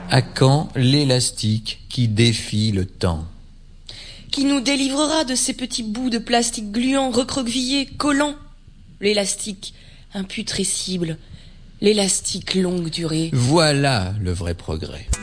À quand l'élastique qui défie le temps? Qui nous délivrera de ces petits bouts de plastique gluants, recroquevillés, collants? L'élastique imputrescible, l'élastique longue durée. Voilà le vrai progrès.